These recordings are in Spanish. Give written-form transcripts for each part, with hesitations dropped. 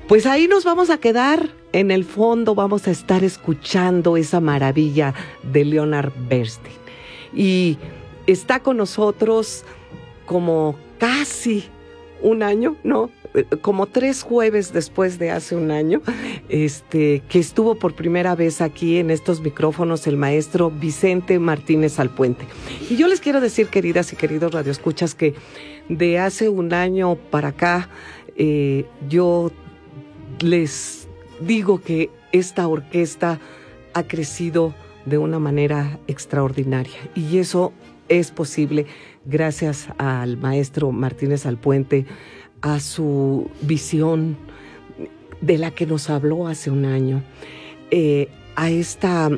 Pues ahí nos vamos a quedar. En el fondo vamos a estar escuchando esa maravilla de Leonard Bernstein. Y está con nosotros como casi un año, ¿no? Como 3 jueves después de hace un año, que estuvo por primera vez aquí en estos micrófonos el maestro Vicente Martínez Alpuente. Y yo les quiero decir, queridas y queridos radioescuchas, que de hace un año para acá, yo les digo que esta orquesta ha crecido de una manera extraordinaria. Y eso es posible gracias al maestro Martínez Alpuente, a su visión de la que nos habló hace un año, a esta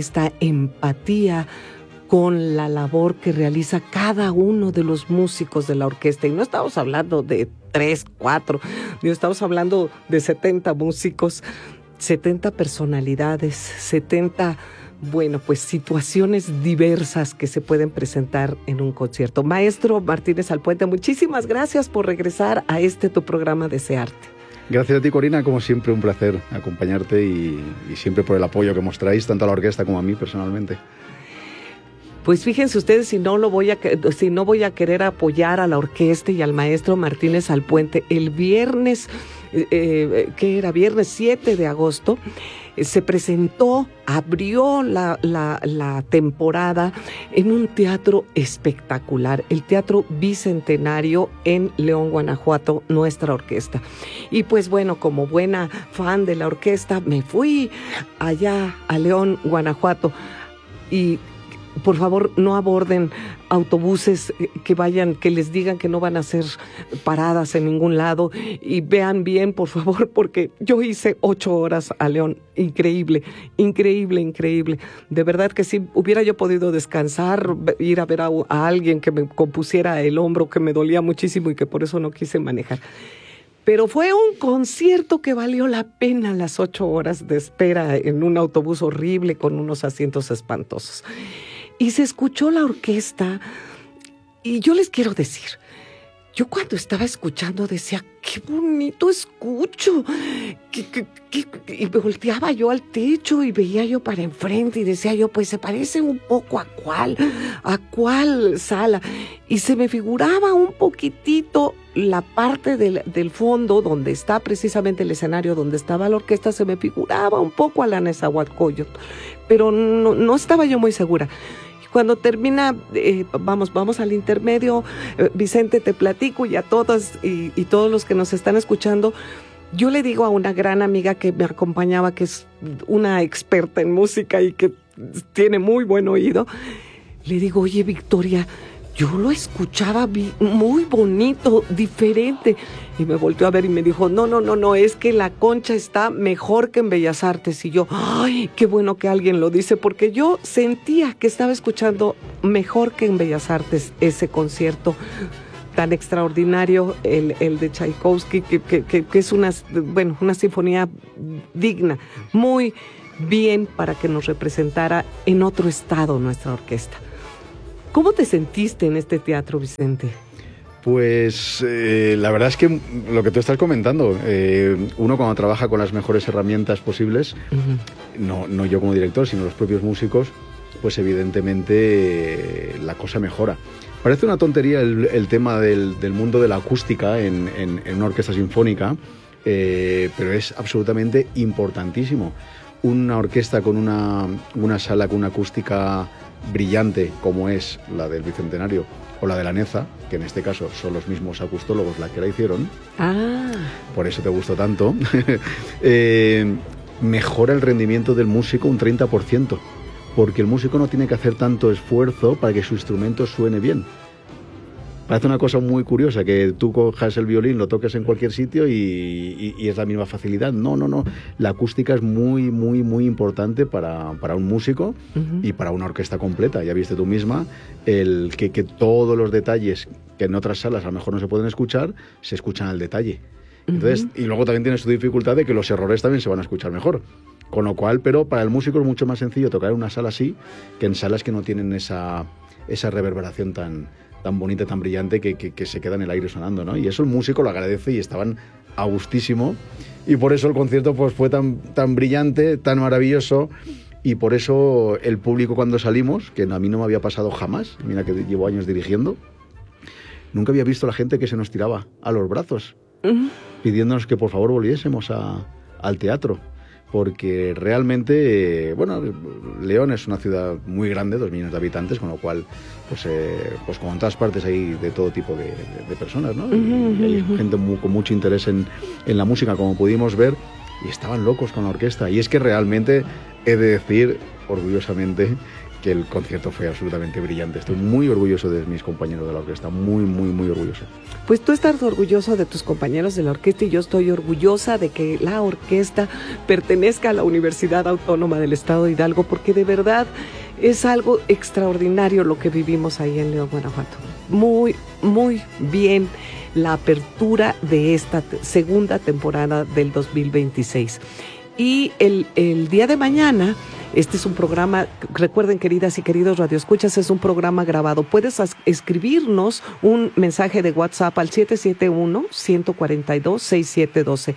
empatía con la labor que realiza cada uno de los músicos de la orquesta. Y no estamos hablando de 3, 4, estamos hablando de 70 músicos, 70 personalidades, 70... bueno, pues situaciones diversas que se pueden presentar en un concierto. Maestro Martínez Alpuente, muchísimas gracias por regresar a tu programa Desearte. Gracias a ti, Corina, como siempre un placer acompañarte y siempre por el apoyo que mostráis, tanto a la orquesta como a mí personalmente. Pues fíjense ustedes, si no voy a querer apoyar a la orquesta y al maestro Martínez Alpuente, el viernes, ¿qué era? Viernes 7 de agosto, se presentó, abrió la temporada en un teatro espectacular, el Teatro Bicentenario en León, Guanajuato, nuestra orquesta. Y pues bueno, como buena fan de la orquesta, me fui allá a León, Guanajuato, y por favor, no aborden autobuses que les digan que no van a hacer paradas en ningún lado, y vean bien, por favor, porque yo hice 8 horas a León. Increíble, increíble, increíble. De verdad que si hubiera yo podido descansar, ir a ver a alguien que me compusiera el hombro, que me dolía muchísimo y que por eso no quise manejar. Pero fue un concierto que valió la pena las 8 horas de espera en un autobús horrible con unos asientos espantosos. Y se escuchó la orquesta, y yo les quiero decir, yo cuando estaba escuchando decía, qué bonito escucho, y me volteaba yo al techo y veía yo para enfrente y decía yo, pues se parece un poco a cuál sala, y se me figuraba un poquitito la parte del fondo donde está precisamente el escenario donde estaba la orquesta, se me figuraba un poco a la Nezahualcóyotl, pero no estaba yo muy segura. Cuando termina, vamos al intermedio, Vicente, te platico, y a todas y todos los que nos están escuchando, yo le digo a una gran amiga que me acompañaba, que es una experta en música y que tiene muy buen oído, le digo, oye, Victoria, yo lo escuchaba muy bonito, diferente. Y me volteó a ver y me dijo, no, es que la Concha está mejor que en Bellas Artes. Y yo, ay, qué bueno que alguien lo dice, porque yo sentía que estaba escuchando mejor que en Bellas Artes ese concierto tan extraordinario, el de Tchaikovsky, que es una sinfonía digna, muy bien para que nos representara en otro estado nuestra orquesta. ¿Cómo te sentiste en este teatro, Vicente? Pues la verdad es que lo que tú estás comentando, uno cuando trabaja con las mejores herramientas posibles, no yo como director, sino los propios músicos, pues evidentemente la cosa mejora. Parece una tontería el tema del mundo de la acústica en una orquesta sinfónica, pero es absolutamente importantísimo. Una orquesta con una sala con una acústica brillante como es la del Bicentenario o la de la Neza, que en este caso son los mismos acustólogos la que la hicieron, por eso te gustó tanto, mejora el rendimiento del músico un 30%, porque el músico no tiene que hacer tanto esfuerzo para que su instrumento suene bien. Parece una cosa muy curiosa que tú cojas el violín, lo toques en cualquier sitio y es la misma facilidad. No. La acústica es muy, muy, muy importante para un músico y para una orquesta completa. Ya viste tú misma que todos los detalles que en otras salas a lo mejor no se pueden escuchar, se escuchan al detalle. Entonces, y luego también tiene su dificultad de que los errores también se van a escuchar mejor. Con lo cual, pero para el músico es mucho más sencillo tocar en una sala así que en salas que no tienen esa reverberación tan bonita, tan brillante que se queda en el aire sonando, ¿no? Y eso el músico lo agradece y estaban a gustísimo Y por eso el concierto pues fue tan brillante, tan maravilloso. Y por eso el público cuando salimos, que a mí no me había pasado jamás, mira que llevo años dirigiendo, nunca había visto a la gente que se nos tiraba a los brazos, pidiéndonos que por favor volviésemos al teatro. Porque realmente, bueno, León es una ciudad muy grande, 2 millones de habitantes, con lo cual, pues como en todas partes hay de todo tipo de personas, ¿no? Y hay gente con mucho interés en la música, como pudimos ver, y estaban locos con la orquesta. Y es que realmente he de decir, orgullosamente, que el concierto fue absolutamente brillante. Estoy muy orgulloso de mis compañeros de la orquesta, muy, muy, muy orgulloso. Pues tú estás orgulloso de tus compañeros de la orquesta y yo estoy orgullosa de que la orquesta pertenezca a la Universidad Autónoma del Estado de Hidalgo, porque de verdad es algo extraordinario lo que vivimos ahí en León, Guanajuato. Muy, muy bien la apertura de esta segunda temporada del 2026. Y el día de mañana, este es un programa, recuerden, queridas y queridos radioescuchas, es un programa grabado. Puedes escribirnos un mensaje de WhatsApp al 771-142-6712.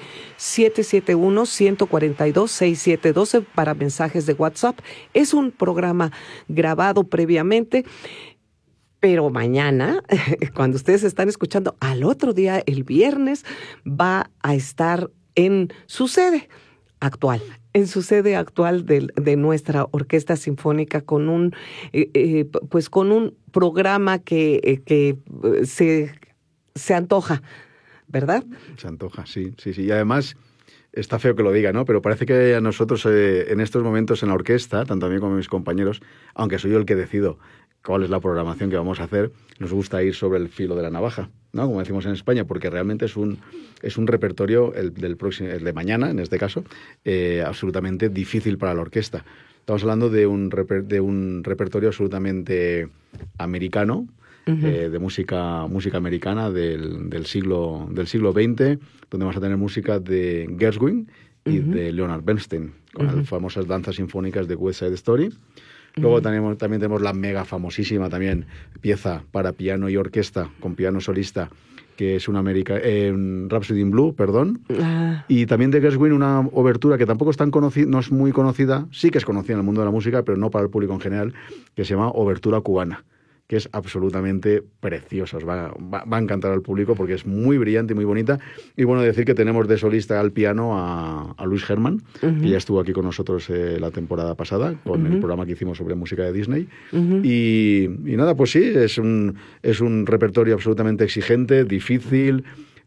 771-142-6712 para mensajes de WhatsApp. Es un programa grabado previamente. Pero mañana, cuando ustedes están escuchando, al otro día, el viernes, va a estar en su sede actual, de nuestra Orquesta Sinfónica, con un programa que se antoja, ¿verdad? Se antoja, sí. Y además, está feo que lo diga, ¿no? Pero parece que a nosotros en estos momentos en la orquesta, tanto a mí como a mis compañeros, aunque soy yo el que decido cuál es la programación que vamos a hacer, nos gusta ir sobre el filo de la navaja, ¿no? Como decimos en España, porque realmente es un repertorio, el de mañana, en este caso, absolutamente difícil para la orquesta. Estamos hablando de un repertorio absolutamente americano, de música americana del siglo XX, donde vamos a tener música de Gershwin y de Leonard Bernstein, con las famosas danzas sinfónicas de West Side Story. Luego también tenemos la mega famosísima también pieza para piano y orquesta con piano solista, que es Rhapsody in Blue, perdón. Y también de Gershwin una obertura que tampoco es tan conocida, no es muy conocida, sí que es conocida en el mundo de la música, pero no para el público en general, que se llama Obertura Cubana, que es absolutamente preciosa. Os va a encantar al público porque es muy brillante y muy bonita. Y bueno, decir que tenemos de solista al piano a Luis Herman, que ya estuvo aquí con nosotros la temporada pasada, con el programa que hicimos sobre música de Disney. Y nada, pues sí, es un repertorio absolutamente exigente, difícil,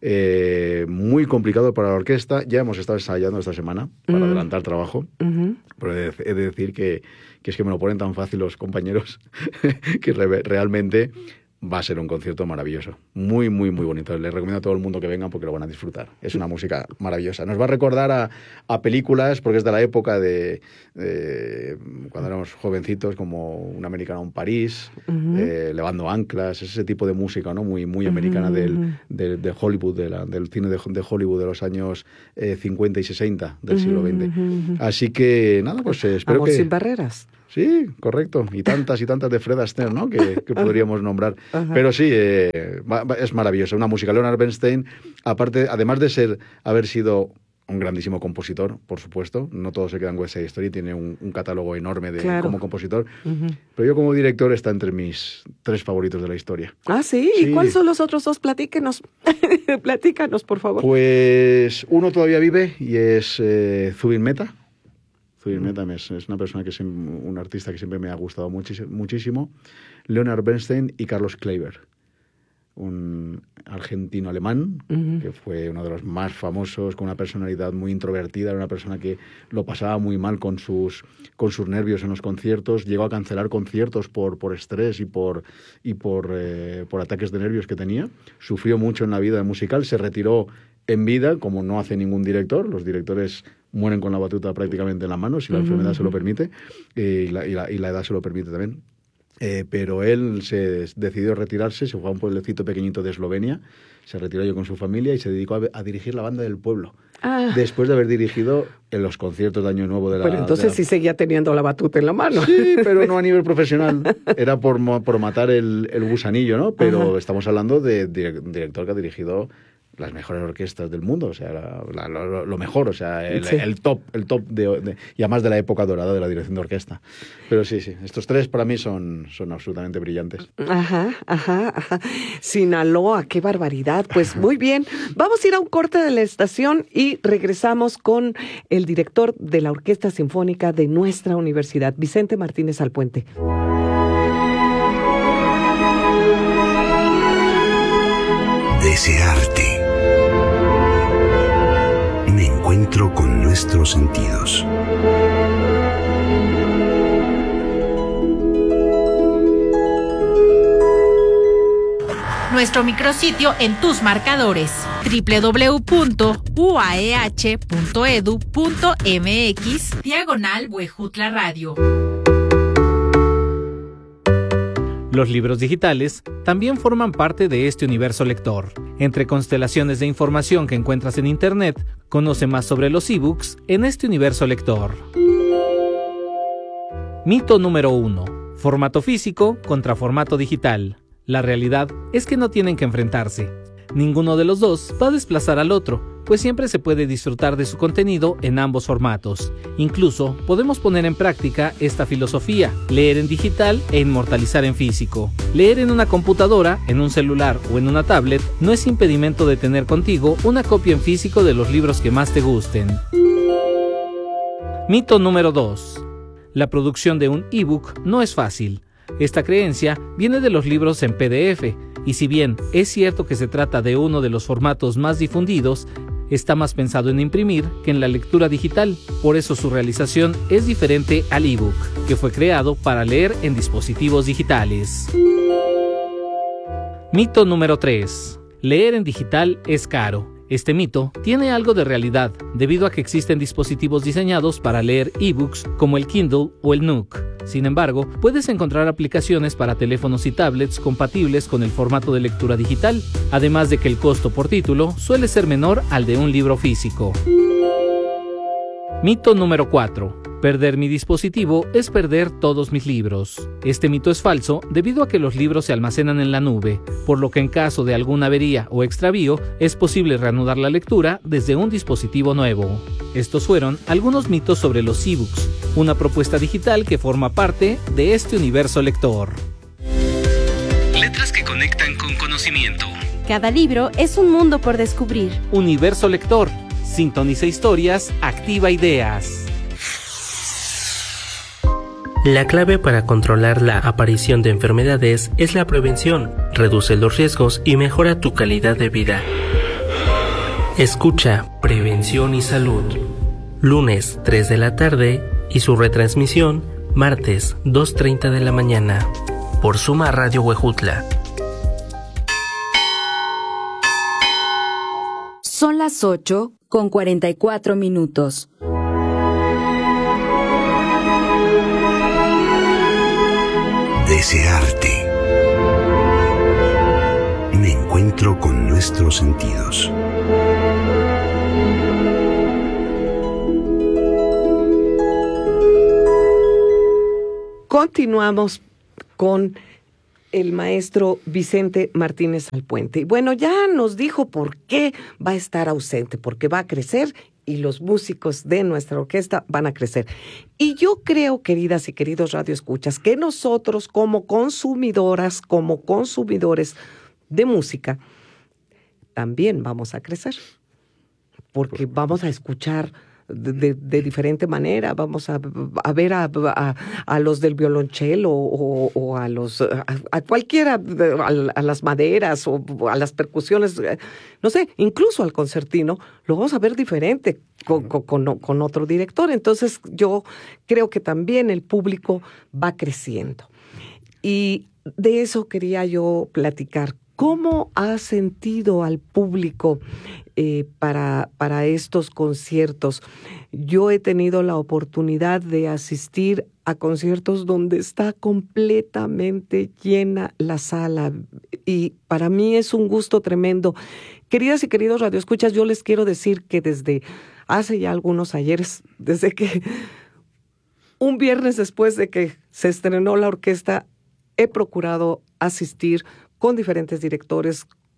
muy complicado para la orquesta. Ya hemos estado ensayando esta semana para adelantar trabajo, pero he de decir que es que me lo ponen tan fácil los compañeros que realmente va a ser un concierto maravilloso. Muy, muy, muy bonito. Les recomiendo a todo el mundo que vengan porque lo van a disfrutar. Es una música maravillosa. Nos va a recordar a películas, porque es de la época de cuando éramos jovencitos, como Un americano en París, Levando anclas, es ese tipo de música, ¿no? Muy, muy americana de Hollywood, del cine de Hollywood de los años 50 y 60 del siglo XX. Así que, nada, pues espero Amor que... sin barreras. Sí, correcto. Y tantas de Fred Astaire, ¿no? que podríamos nombrar. Pero sí, es maravilloso. Una música. Leonard Bernstein, además de haber sido un grandísimo compositor, por supuesto. No todo se queda en West Side Story, tiene un catálogo enorme como compositor. Pero yo como director está entre mis 3 favoritos de la historia. Ah, ¿sí? ¿Y cuáles son los otros 2? Platícanos, por favor. Pues uno todavía vive y es Zubin Mehta. Zubin Mehta es una persona un artista que siempre me ha gustado muchísimo. Leonard Bernstein y Carlos Kleiber, un argentino-alemán que fue uno de los más famosos, con una personalidad muy introvertida, era una persona que lo pasaba muy mal con sus nervios en los conciertos, llegó a cancelar conciertos por estrés y por ataques de nervios que tenía, sufrió mucho en la vida musical, se retiró en vida, como no hace ningún director. Los directores mueren con la batuta prácticamente en la mano, si la enfermedad se lo permite, y la edad se lo permite también. Pero él se decidió retirarse, se fue a un pueblecito pequeñito de Eslovenia, se retiró yo con su familia y se dedicó a dirigir la banda del pueblo. Después de haber dirigido en los conciertos de Año Nuevo de la... Pero entonces sí seguía teniendo la batuta en la mano. Sí, pero no a nivel profesional. Era por matar el gusanillo, ¿no? Pero estamos hablando de un director que ha dirigido las mejores orquestas del mundo, o sea, lo mejor, o sea, el top y además de la época dorada de la dirección de orquesta. Pero sí, estos tres para mí son absolutamente brillantes. Ajá. Sinaloa, qué barbaridad. Pues muy bien, vamos a ir a un corte de la estación y regresamos con el director de la Orquesta Sinfónica de nuestra universidad, Vicente Martínez Alpuente. Desearte. Me encuentro con nuestros sentidos. Nuestro micrositio en tus marcadores, www.uaeh.edu.mx/Huejutla Radio. Los libros digitales también forman parte de este universo lector. Entre constelaciones de información que encuentras en Internet, conoce más sobre los ebooks en este universo lector. Mito número 1. Formato físico contra formato digital. La realidad es que no tienen que enfrentarse. Ninguno de los dos va a desplazar al otro, pues siempre se puede disfrutar de su contenido en ambos formatos. Incluso podemos poner en práctica esta filosofía, leer en digital e inmortalizar en físico. Leer en una computadora, en un celular o en una tablet no es impedimento de tener contigo una copia en físico de los libros que más te gusten. Mito número 2. La producción de un ebook no es fácil. Esta creencia viene de los libros en PDF, y si bien es cierto que se trata de uno de los formatos más difundidos, está más pensado en imprimir que en la lectura digital, por eso su realización es diferente al ebook, que fue creado para leer en dispositivos digitales. Mito número 3. Leer en digital es caro. Este mito tiene algo de realidad, debido a que existen dispositivos diseñados para leer ebooks como el Kindle o el Nook. Sin embargo, puedes encontrar aplicaciones para teléfonos y tablets compatibles con el formato de lectura digital, además de que el costo por título suele ser menor al de un libro físico. Mito número 4. Perder mi dispositivo es perder todos mis libros. Este mito es falso debido a que los libros se almacenan en la nube, por lo que en caso de alguna avería o extravío es posible reanudar la lectura desde un dispositivo nuevo. Estos fueron algunos mitos sobre los ebooks, una propuesta digital que forma parte de este universo lector. Letras que conectan con conocimiento. Cada libro es un mundo por descubrir. Universo lector. Sintoniza historias, activa ideas. La clave para controlar la aparición de enfermedades es la prevención. Reduce los riesgos y mejora tu calidad de vida. Escucha Prevención y Salud. Lunes 3 de la tarde y su retransmisión martes 2:30 de la mañana. Por Suma Radio Huejutla. Son las 8:44. Desearte. Me encuentro con nuestros sentidos. Continuamos con el maestro Vicente Martínez Alpuente. Y bueno, ya nos dijo por qué va a estar ausente, porque va a crecer y los músicos de nuestra orquesta van a crecer. Y yo creo, queridas y queridos radioescuchas, que nosotros como consumidoras, como consumidores de música, también vamos a crecer, porque vamos a escuchar de diferente manera, vamos a ver a los del violonchelo o a cualquiera, a las maderas o a las percusiones, no sé, incluso al concertino, lo vamos a ver diferente con otro director. Entonces yo creo que también el público va creciendo. Y de eso quería yo platicar. ¿Cómo ha sentido al público para estos conciertos? Yo he tenido la oportunidad de asistir a conciertos donde está completamente llena la sala y para mí es un gusto tremendo. Queridas y queridos radioescuchas, yo les quiero decir que desde hace ya algunos ayeres, desde que un viernes después de que se estrenó la orquesta, he procurado asistir con diferentes directores,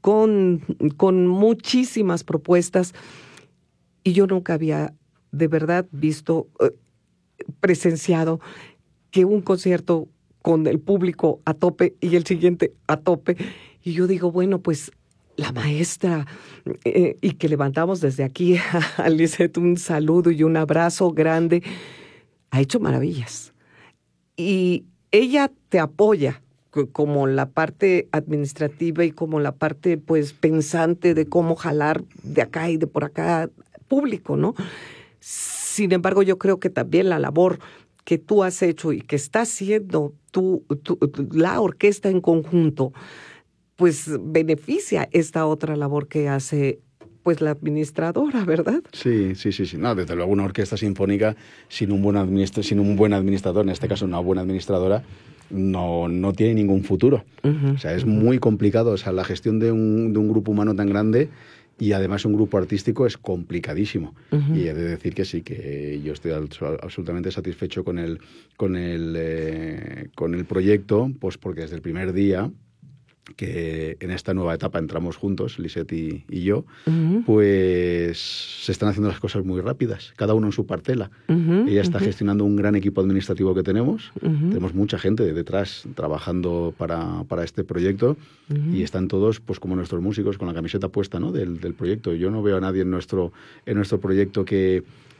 con muchísimas propuestas, y yo nunca había de verdad visto, presenciado que un concierto con el público a tope y el siguiente a tope. Y yo digo, bueno, pues la maestra, y que levantamos desde aquí a Lisette un saludo y un abrazo grande, ha hecho maravillas. Y ella te apoya como la parte administrativa y como la parte pues pensante de cómo jalar de acá y de por acá público, ¿no? Sin embargo, yo creo que también la labor que tú has hecho y que está haciendo la orquesta en conjunto, pues beneficia esta otra labor que hace pues la administradora, ¿verdad? Sí. No, desde luego una orquesta sinfónica sin un buen administrador, en este caso una buena administradora, no tiene ningún futuro. Uh-huh. O sea, es muy complicado. O sea, la gestión de un grupo humano tan grande y además un grupo artístico es complicadísimo. Uh-huh. Y he de decir que sí, que yo estoy absolutamente satisfecho con el proyecto, pues porque desde el primer día que en esta nueva etapa entramos juntos, Lisette y yo, uh-huh, pues se están haciendo las cosas muy rápidas, cada uno en su parcela. Uh-huh, ella está, uh-huh, gestionando un gran equipo administrativo que tenemos. Uh-huh. Tenemos mucha gente detrás trabajando para este proyecto. Uh-huh. Y están todos, pues como nuestros músicos, con la camiseta puesta, ¿no?, del proyecto. Yo no veo a nadie en nuestro proyecto que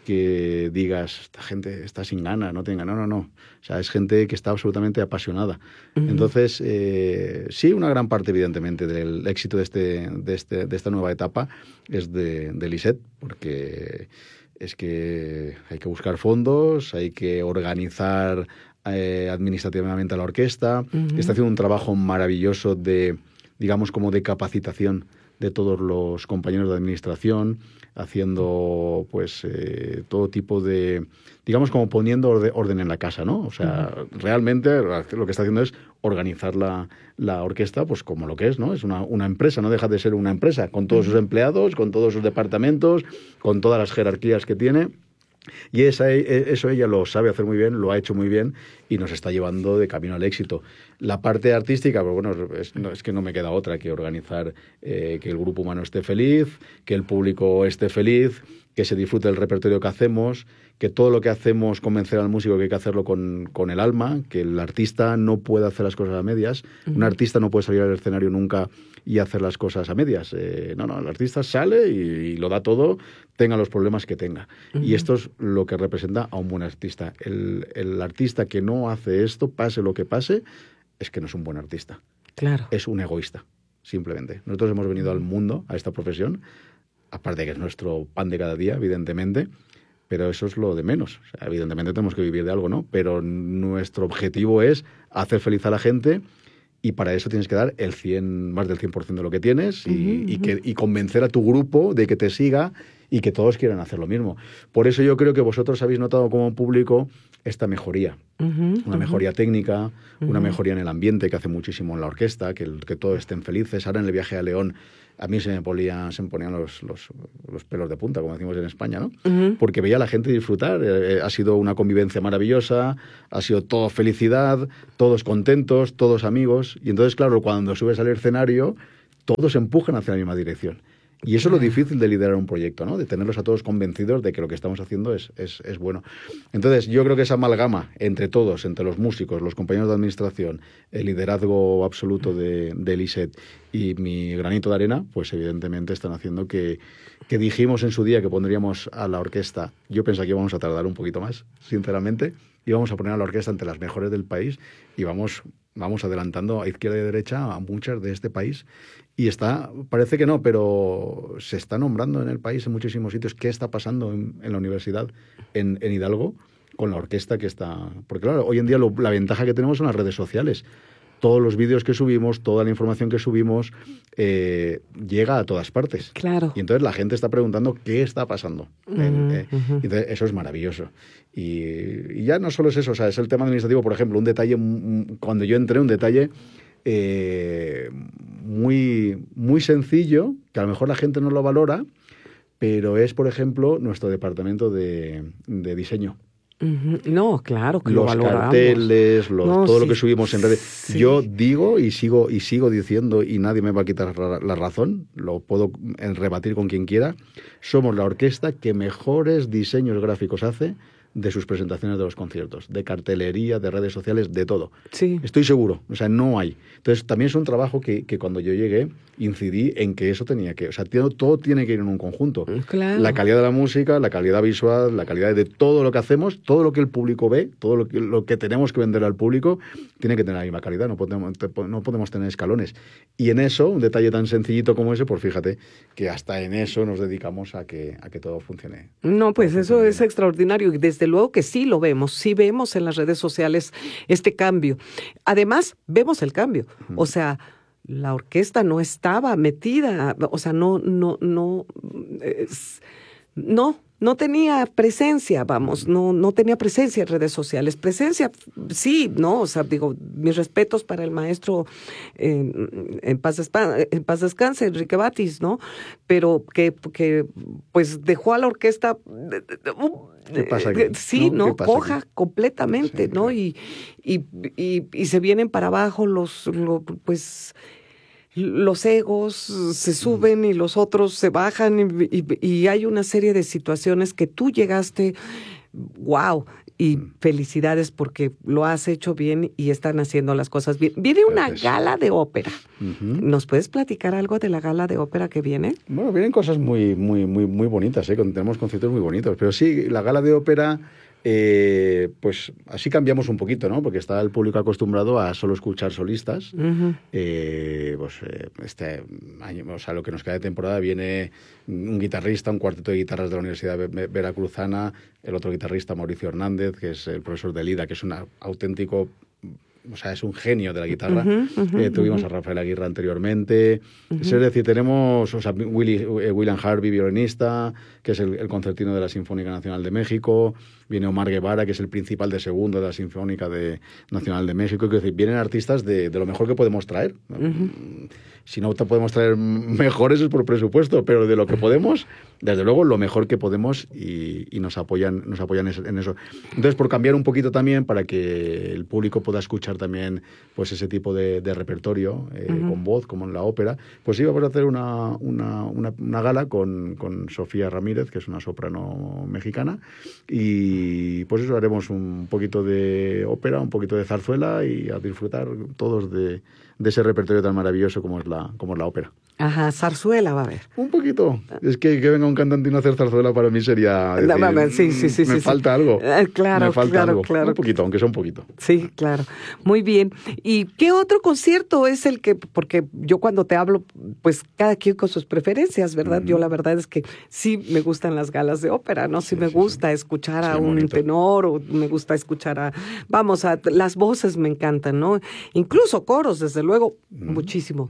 digas, esta gente está sin ganas, no tiene ganas. No. O sea, es gente que está absolutamente apasionada. Uh-huh. Entonces, sí, una gran parte, evidentemente, del éxito de esta nueva etapa es de Lisette, porque es que hay que buscar fondos, hay que organizar administrativamente a la orquesta. Uh-huh. Está haciendo un trabajo maravilloso digamos, como de capacitación de todos los compañeros de administración, haciendo pues todo tipo de, digamos, como poniendo orden en la casa, ¿no? O sea, uh-huh, realmente lo que está haciendo es organizar la orquesta pues como lo que es, ¿no? Es una empresa, no deja de ser una empresa, con todos, uh-huh, sus empleados, con todos sus departamentos, con todas las jerarquías que tiene. Y eso ella lo sabe hacer muy bien, lo ha hecho muy bien y nos está llevando de camino al éxito. La parte artística, pues bueno, es que no me queda otra que organizar que el grupo humano esté feliz, que el público esté feliz, que se disfrute el repertorio que hacemos, que todo lo que hacemos convencer al músico que hay que hacerlo con el alma, que el artista no puede hacer las cosas a medias. Uh-huh. Un artista no puede salir al escenario nunca y hacer las cosas a medias. No, el artista sale y lo da todo, tenga los problemas que tenga. Uh-huh. Y esto es lo que representa a un buen artista. El artista que no hace esto, pase lo que pase, es que no es un buen artista. Claro. Es un egoísta, simplemente. Nosotros hemos venido al mundo, a esta profesión, aparte de que es nuestro pan de cada día, evidentemente, pero eso es lo de menos. O sea, evidentemente tenemos que vivir de algo, ¿no? Pero nuestro objetivo es hacer feliz a la gente y para eso tienes que dar más del 100% de lo que tienes y convencer a tu grupo de que te siga y que todos quieran hacer lo mismo. Por eso yo creo que vosotros habéis notado como público esta mejoría. Una mejoría técnica, una mejoría en el ambiente que hace muchísimo en la orquesta, que todos estén felices. Ahora en el viaje a León a mí se me ponían los pelos de punta, como decimos en España, ¿no? Uh-huh. Porque veía a la gente disfrutar. Ha sido una convivencia maravillosa, ha sido todo felicidad, todos contentos, todos amigos. Y entonces, claro, cuando subes al escenario, todos empujan hacia la misma dirección. Y eso es lo difícil de liderar un proyecto, ¿no? De tenerlos a todos convencidos de que lo que estamos haciendo es bueno. Entonces, yo creo que esa amalgama entre todos, entre los músicos, los compañeros de administración, el liderazgo absoluto de Lisette y mi granito de arena, pues evidentemente están haciendo que dijimos en su día que pondríamos a la orquesta. Yo pensaba que íbamos a tardar un poquito más, sinceramente. Íbamos a poner a la orquesta entre las mejores del país y vamos adelantando a izquierda y derecha a muchas de este país. Y parece que no, pero se está nombrando en el país, en muchísimos sitios, qué está pasando en la universidad, en Hidalgo, con la orquesta que está... Porque claro, hoy en día la ventaja que tenemos son las redes sociales. Todos los vídeos que subimos, toda la información que subimos, llega a todas partes. Claro. Y entonces la gente está preguntando qué está pasando. Entonces eso es maravilloso. Y ya no solo es eso, o sea, es el tema administrativo, por ejemplo, un detalle, cuando yo entré, un detalle muy, muy sencillo, que a lo mejor la gente no lo valora, pero es, por ejemplo, nuestro departamento de diseño. No, claro que lo Los valoramos. carteles, todo lo sí, que subimos en redes. sí. Yo digo y sigo diciendo, y nadie me va a quitar la razón, lo puedo rebatir con quien quiera, somos la orquesta que mejores diseños gráficos hace de sus presentaciones de los conciertos, de cartelería, de redes sociales, de todo. Sí. Estoy seguro, o sea, no hay. Entonces, también es un trabajo que cuando yo llegué, incidí en que eso tenía que... O sea, todo tiene que ir en un conjunto. Claro. La calidad de la música, la calidad visual, la calidad de todo lo que hacemos, todo lo que el público ve, todo lo que tenemos que vender al público, tiene que tener la misma calidad, no podemos tener escalones. Y en eso, un detalle tan sencillito como ese, pues fíjate que hasta en eso nos dedicamos a que todo funcione. No, pues eso es extraordinario y desde luego que sí lo vemos, sí vemos en las redes sociales este cambio. Además, vemos el cambio, o sea, la orquesta no estaba metida, o sea, no tenía presencia, vamos, no tenía presencia en redes sociales. Presencia, sí, ¿no? O sea, digo, mis respetos para el maestro en paz descanse, Enrique Batis, ¿no? Pero que pues dejó a la orquesta... ¿Qué pasa aquí? Sí, ¿no? ¿Qué pasa Coja aquí? completamente, Sí, ¿no? claro. Y se vienen para abajo los egos se suben y los otros se bajan y hay una serie de situaciones que tú llegaste, wow, y felicidades porque lo has hecho bien y están haciendo las cosas bien. Viene una Gracias. gala de ópera. ¿Nos puedes platicar algo de la gala de ópera que viene? Bueno, vienen cosas muy bonitas, ¿eh? Tenemos conciertos muy bonitos. Pero sí, la gala de ópera, pues así cambiamos un poquito, ¿no? Porque está el público acostumbrado a solo escuchar solistas. Este año, o sea, lo que nos queda de temporada viene un guitarrista, un cuarteto de guitarras de la Universidad Veracruzana, el otro guitarrista, Mauricio Hernández, que es el profesor de Lida, que es un auténtico... O sea, es un genio de la guitarra. Tuvimos a Rafael Aguirre anteriormente. Es decir, tenemos William Harvey, violinista, que es el concertino de la Sinfónica Nacional de México. Viene Omar Guevara, que es el principal de segundo de la Sinfónica Nacional de México. Es decir, vienen artistas de lo mejor que podemos traer. Si no te podemos traer mejores es por presupuesto, pero de lo que podemos, desde luego, lo mejor que podemos y nos apoyan en eso. Entonces, por cambiar un poquito también, para que el público pueda escuchar también pues ese tipo de repertorio con voz, como en la ópera, pues íbamos a hacer una gala con Sofía Ramírez, que es una soprano mexicana, y pues eso, haremos un poquito de ópera, un poquito de zarzuela y a disfrutar todos de ese repertorio tan maravilloso como es la ópera. Ajá, zarzuela va a haber. Un poquito. Es que venga un cantante y no hacer zarzuela para mí sería decir, Sí, me falta algo. Claro, me falta algo. claro. Un poquito, aunque sea un poquito. Sí, claro. Muy bien. ¿Y qué otro concierto es el que, porque yo cuando te hablo, pues cada quien con sus preferencias, ¿verdad? Yo la verdad es que sí me gustan las galas de ópera, ¿no? Sí me gusta escuchar a un bonito. tenor o me gusta escuchar las voces me encantan, ¿no? Incluso coros, desde luego, muchísimo.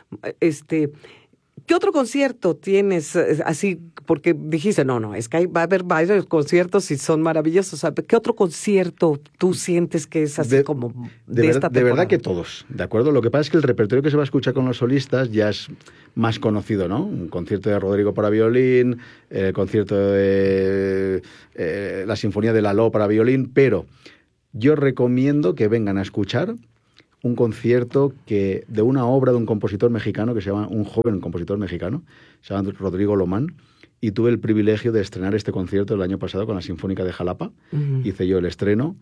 ¿Qué otro concierto tienes así? Porque dijiste, no, es que va a haber varios conciertos y son maravillosos. ¿Qué otro concierto tú sientes que es así como de esta temporada? De verdad que todos, ¿de acuerdo? Lo que pasa es que el repertorio que se va a escuchar con los solistas ya es más conocido, ¿no? Un concierto de Rodrigo para violín, el concierto de la Sinfonía de Lalo para violín, pero yo recomiendo que vengan a escuchar un concierto de una obra de un compositor mexicano que se llama, un joven compositor mexicano, se llama Rodrigo Lomán, y tuve el privilegio de estrenar este concierto el año pasado con la Sinfónica de Jalapa. Hice yo el estreno,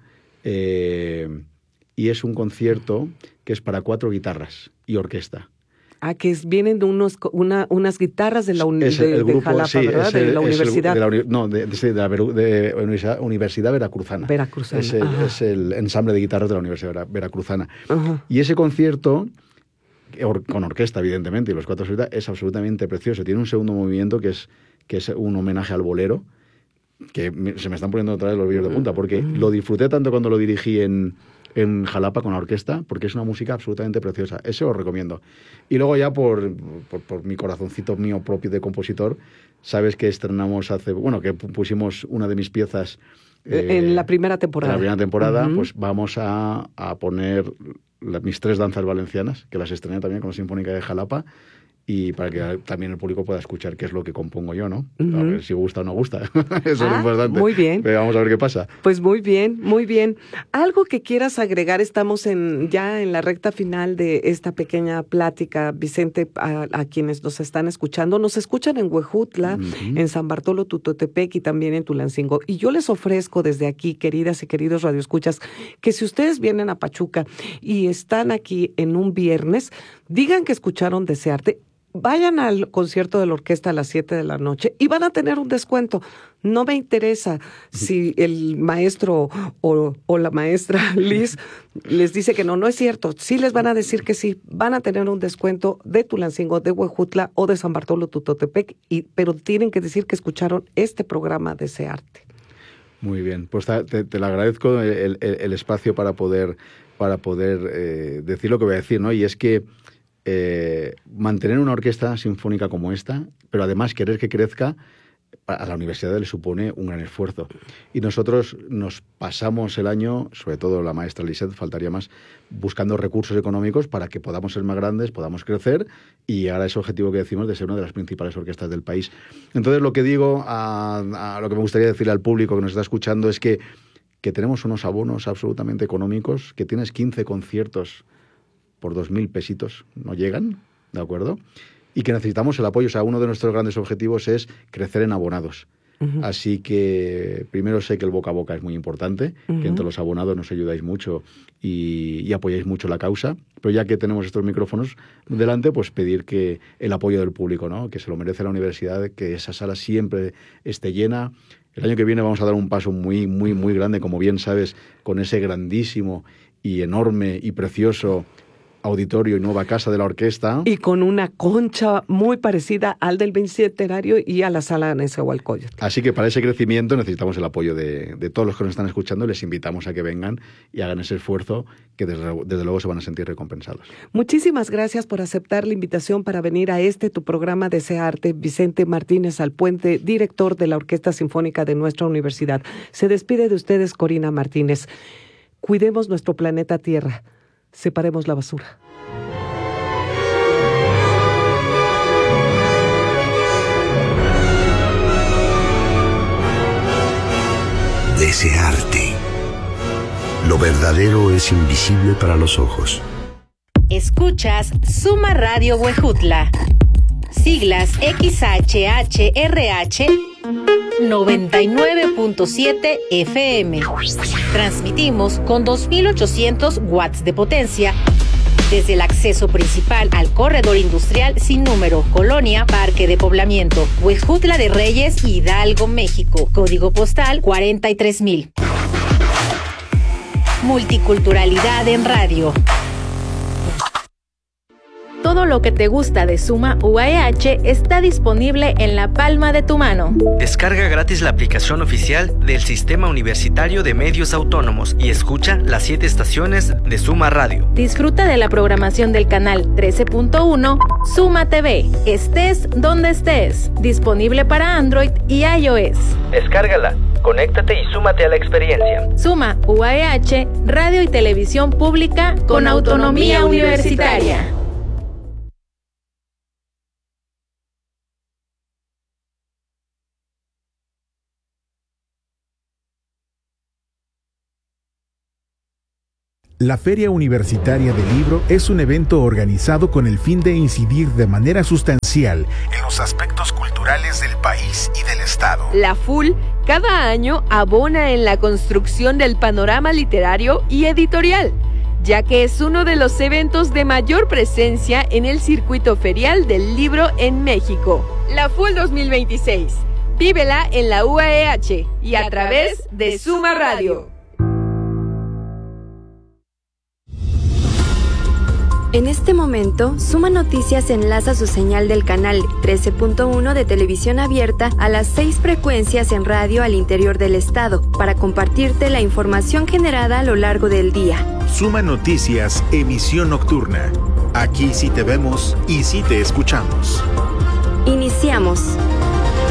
y es un concierto que es para 4 guitarras y orquesta. Que vienen de unas guitarras de la grupo, Jalapa, sí, ¿verdad? De la universidad. De la Universidad Veracruzana. Es el ensamble de guitarras de la Universidad Veracruzana. Y ese concierto, con orquesta, evidentemente, y los 4 solistas, es absolutamente precioso. Tiene un segundo movimiento que es un homenaje al bolero, que se me están poniendo otra vez los vellos de punta, porque lo disfruté tanto cuando lo dirigí en Jalapa con la orquesta, porque es una música absolutamente preciosa. Eso os recomiendo. Y luego ya por mi corazoncito mío propio de compositor, sabes que estrenamos que pusimos una de mis piezas en la primera temporada. En la primera temporada, pues vamos a poner mis 3 danzas valencianas, que las estrené también con la Sinfónica de Jalapa, y para que también el público pueda escuchar qué es lo que compongo yo, ¿no? Uh-huh. A ver si gusta o no gusta. Eso es lo importante. Muy bien. Pero vamos a ver qué pasa. Pues muy bien, muy bien. Algo que quieras agregar, estamos ya en la recta final de esta pequeña plática, Vicente, a quienes nos están escuchando. Nos escuchan en Huejutla, uh-huh, en San Bartolo Tutotepec y también en Tulancingo. Y yo les ofrezco desde aquí, queridas y queridos radioescuchas, que si ustedes vienen a Pachuca y están aquí en un viernes, digan que escucharon Desearte. Vayan al concierto de la orquesta a las 7 de la noche y van a tener un descuento. No me interesa si el maestro o la maestra Liz les dice que no, no es cierto. Sí les van a decir que sí, van a tener un descuento de Tulancingo, de Huejutla o de San Bartolo Tutotepec, pero tienen que decir que escucharon este programa Desearte. Muy bien, pues te lo agradezco el espacio para poder decir lo que voy a decir, ¿no? Y es que mantener una orquesta sinfónica como esta, pero además querer que crezca, a la universidad le supone un gran esfuerzo. Y nosotros nos pasamos el año, sobre todo la maestra Lisette, faltaría más, buscando recursos económicos para que podamos ser más grandes, podamos crecer y llegar a ese objetivo que decimos de ser una de las principales orquestas del país. Entonces lo que digo, a lo que me gustaría decirle al público que nos está escuchando es que tenemos unos abonos absolutamente económicos, que tienes 15 conciertos por 2.000 pesitos, no llegan, ¿de acuerdo? Y que necesitamos el apoyo. O sea, uno de nuestros grandes objetivos es crecer en abonados. Uh-huh. Así que primero sé que el boca a boca es muy importante, uh-huh, que entre los abonados nos ayudáis mucho y apoyáis mucho la causa. Pero ya que tenemos estos micrófonos delante, pues pedir que el apoyo del público, ¿no? Que se lo merece la universidad, que esa sala siempre esté llena. El año que viene vamos a dar un paso muy, muy, muy grande, como bien sabes, con ese grandísimo y enorme y precioso auditorio y nueva casa de la orquesta. Y con una concha muy parecida al del bicentenario y a la sala Nezahualcóyotl. Así que para ese crecimiento necesitamos el apoyo de todos los que nos están escuchando. Les invitamos a que vengan y hagan ese esfuerzo, que desde luego se van a sentir recompensados. Muchísimas gracias por aceptar la invitación para venir a tu programa Desearte, Vicente Martínez Alpuente, director de la Orquesta Sinfónica de nuestra universidad. Se despide de ustedes Corina Martínez. Cuidemos nuestro planeta Tierra. Separemos la basura. Desearte. Lo verdadero es invisible para los ojos. Escuchas Suma Radio Huejutla. Siglas XHHRH 99.7 FM. Transmitimos con 2.800 watts de potencia desde el acceso principal al corredor industrial sin número, Colonia Parque de Poblamiento, Huejutla de Reyes, Hidalgo, México. Código postal 43,000. Multiculturalidad en radio. Todo lo que te gusta de Suma UAEH está disponible en la palma de tu mano. Descarga gratis la aplicación oficial del Sistema Universitario de Medios Autónomos y escucha las 7 estaciones de Suma Radio. Disfruta de la programación del canal 13.1 Suma TV. Estés donde estés. Disponible para Android y iOS. Descárgala, conéctate y súmate a la experiencia. Suma UAEH, radio y televisión pública con autonomía universitaria. La Feria Universitaria del Libro es un evento organizado con el fin de incidir de manera sustancial en los aspectos culturales del país y del Estado. La FUL cada año abona en la construcción del panorama literario y editorial, ya que es uno de los eventos de mayor presencia en el circuito ferial del libro en México. La FUL 2026. Vívela en la UAEH y a través de Suma Radio. En este momento, Suma Noticias enlaza su señal del canal 13.1 de televisión abierta a las 6 frecuencias en radio al interior del estado para compartirte la información generada a lo largo del día. Suma Noticias, emisión nocturna. Aquí sí te vemos y sí te escuchamos. Iniciamos.